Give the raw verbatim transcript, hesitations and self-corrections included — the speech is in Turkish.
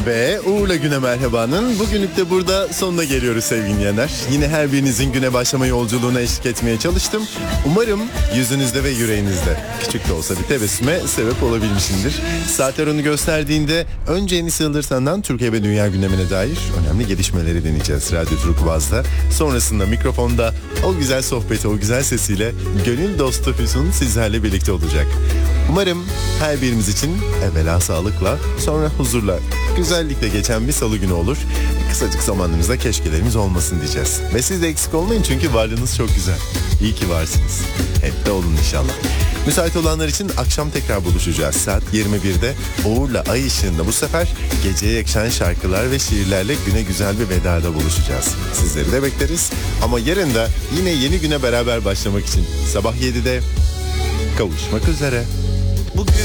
Ve Uğur'la Güne Merhaba'nın bugünlük de burada sonuna geliyoruz sevgili dinleyenler. Yine her birinizin güne başlama yolculuğuna eşlik etmeye çalıştım. Umarım yüzünüzde ve yüreğinizde küçük de olsa bir tebessüme sebep olabilmişimdir. Saatler onu gösterdiğinde önce Enis Yıldırsan'dan Türkiye ve dünya gündemine dair önemli gelişmeleri deneyeceğiz Radyo Turkuaz'da. Sonrasında mikrofonda o güzel sohbeti, o güzel sesiyle gönül dostu Füsun sizlerle birlikte olacak. Umarım her birimiz için evvela sağlıkla, sonra huzurla, güzellikle geçen bir salı günü olur. Kısacık zamanımızda keşkelerimiz olmasın diyeceğiz. Ve siz de eksik olmayın çünkü varlığınız çok güzel. İyi ki varsınız. Hep de olun inşallah. Müsait olanlar için akşam tekrar buluşacağız. Saat yirmi birde Uğur'la Ay Işığı'nda bu sefer geceye yakışan şarkılar ve şiirlerle güne güzel bir vedada buluşacağız. Sizleri de bekleriz. Ama yarın da yine yeni güne beraber başlamak için sabah yedide kavuşmak üzere. Bugün